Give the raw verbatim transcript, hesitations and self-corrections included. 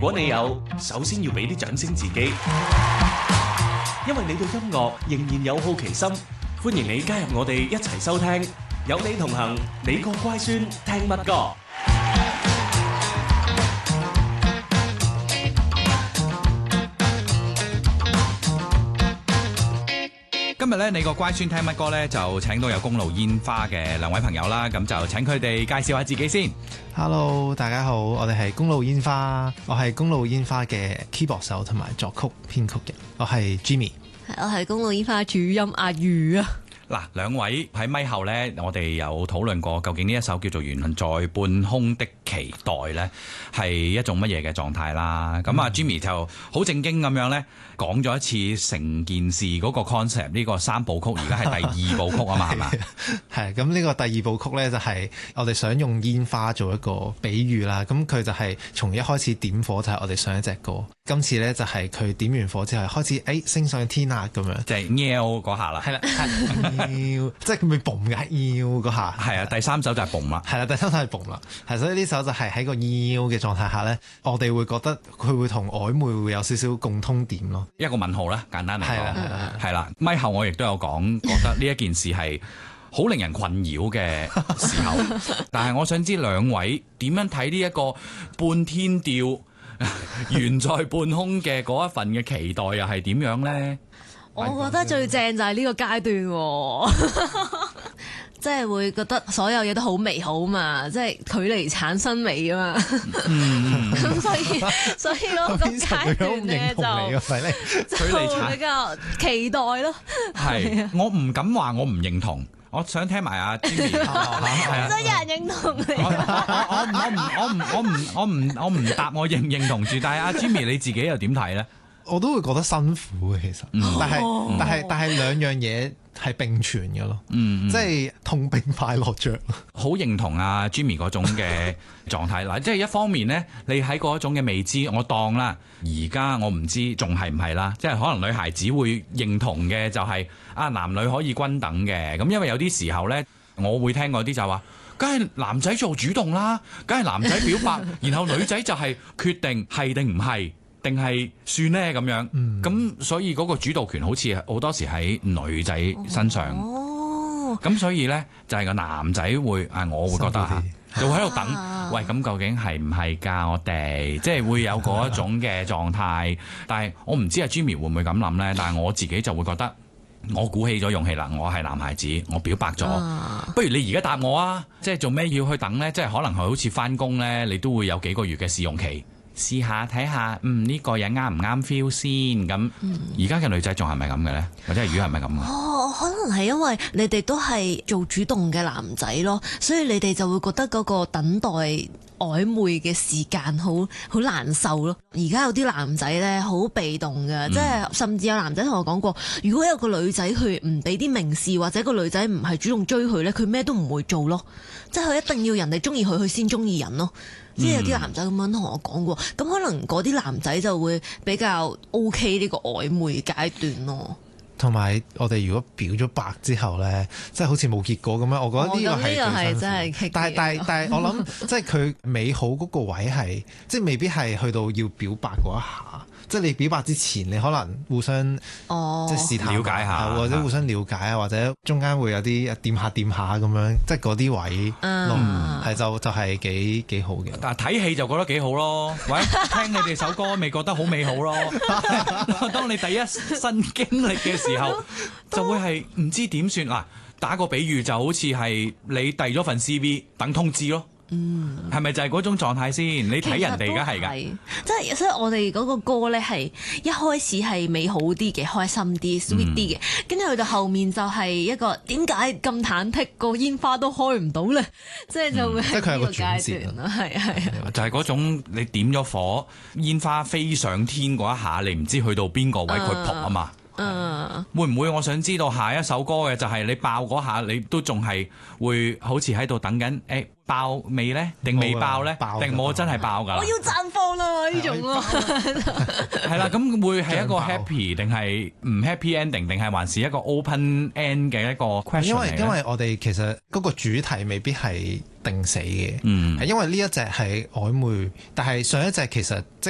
果你有，首先要俾啲掌聲自己，因為你對音樂仍然有好奇心。歡迎你加入我哋一齊收聽，有你同行，你個乖孫聽乜歌？ 今日咧，你個乖孫聽乜歌咧？就請到有公路煙花嘅兩位朋友啦，咁就請佢哋介紹下自己先。 Hello， 大家好，我哋係公路煙花，我係公路煙花嘅 keyboard 手同埋作曲編曲嘅，我係 Jimmy。 我係公路煙花主音阿如啊。 嗱，兩位喺咪後呢，我哋有討論過，究竟呢一首叫做《懸在半空的期待》呢，係一種乜嘢嘅狀態啦？咁啊、嗯、，Jimmy 就好正經咁樣呢，講咗一次成件事嗰個 concept， 呢個三部曲而家係第二部曲啊嘛，係嘛？ 係咁，呢個第二部曲呢，就係我哋想用煙花做一個比喻啦。咁佢就係從一開始點火就係我哋上一隻歌，今次呢，就係佢點完火之後開始誒、哎、升上天啊咁樣， 就係喵嗰下啦。係啦。 即係佢咪嘣嘅腰嗰下，係啊，第三首就係嘣啦， 係啦，第三首係嘣啦，係，所以呢首就係喺個腰嘅狀態下咧，我哋會覺得佢會同曖昧會有少少共通點咯， 一個問號啦，簡單嚟講，係啦， 係啦，咪後我亦都有講，覺得呢一件事係好令人困擾嘅時候，但係我想知兩位點樣睇呢一個半天吊懸在半空嘅嗰一份嘅期待又係點樣咧？ 我覺得最正就係呢個階段，即係會覺得所有嘢都好美好嘛，即係距離產生美啊嘛。咁、嗯、所以所以嗰個階段咧就就比較期待咯。係， 我唔敢話我唔認同，我想聽埋阿 Jimmy。 真係有人認同你。 我我我唔我唔我唔我唔我唔答我認唔認同住，但係阿 Jimmy 你自己又點睇咧？ 我都會覺得辛苦嘅，其實，嗯、但係、哦、但係但係兩樣嘢係並存嘅咯，嗯、即係痛並快樂着。 好認同啊 Jimmy 嗰種嘅狀態嗱，即係一方面呢，你喺嗰種嘅未知，我當啦，而家我唔知仲係唔係啦，即係可能女孩子會認同嘅就係、是、啊男女可以均等嘅，咁因為有啲時候呢，我會聽嗰啲就話，梗係男仔做主動啦，梗係男仔表白，然後女仔就係決定係定唔係。定係算呢咁樣，咁、嗯、所以嗰個主導權好似好多時喺女仔身上，咁、哦、所以呢，就係、是、個男仔會，啊我會覺得嚇，就喺度等，啊、喂咁究竟係唔係㗎？我哋即係會有嗰一種嘅狀態，但係我唔知阿 Jimmy 會唔會咁諗呢？但係我自己就會覺得，我鼓起咗勇氣啦，我係男孩子，我表白咗，啊、不如你而家答我啊！即係做咩要去等呢？即係可能係好似返工呢，你都會有幾個月嘅試用期。試下睇下，嗯呢、這個人啱唔啱 feel 先咁。而家嘅女仔仲係咪咁嘅咧？或者係魚係咪咁嘅？ 哦，可能係因為你哋都係做主動嘅男仔咯，所以你哋就會覺得嗰個等待曖昧嘅時間好好難受咯。而家有啲男仔咧好被動嘅，嗯、即係甚至有男仔同我講過，如果有個女仔佢唔俾啲明示，或者個女仔唔係主動追佢咧，佢咩都唔會做咯。即係佢一定要人哋中意佢，佢先中意人咯。即係有啲男仔咁樣同我講過，咁可能嗰啲男仔就會比較 OK 呢個曖昧階段咯。 同埋我哋如果表咗白之後咧，即係好似冇結果咁樣，我覺得呢個係最辛苦。真係但係但係但係我諗，即係佢美好嗰個位係，即係未必係去到要表白嗰一下。即係你表白之前，你可能互相、哦、即係試探了解下，或者互相了解啊，或者中間會有啲掂下掂下咁樣，即係嗰啲位，嗯，係就就係幾幾好嘅。 但係睇戲就覺得幾好咯，或者聽你哋首歌未覺得好美好咯。當你第一身經歷嘅時候，就會係唔知點算嗱。打個比喻就好似係你遞咗份 C V 等通知咯。嗯，係咪就係嗰種狀態先？你睇人哋而家係㗎， 即係所以我哋嗰個歌咧係一開始係美好啲嘅，開心啲、sweet 啲嘅，跟住去到後面就係一個點解咁忐忑，個煙花都開唔到咧？即係就會係呢個階段啦，係係就係嗰種你點咗火，煙花飛上天嗰一下，你唔知去到邊個位佢撲啊嘛。嗯，會唔會我想知道下一首歌嘅就係你爆嗰下，你都仲係會好似喺度等緊，誒爆未呢？定未爆呢？定冇真係爆㗎？ 我要綻放啦呢種咯， 係啦，咁會係一個 happy 定係唔 happy ending，定係還是一個 open end 嘅一個 question？ 因為因為我哋其實嗰個主題未必係定死嘅，嗯，係因為呢一隻係曖昧，但係上一隻其實即